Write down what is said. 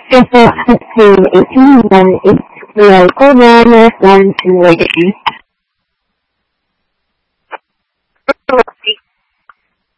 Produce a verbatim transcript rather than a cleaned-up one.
Triple sixteen eighteen one eight zero four nine one two eight.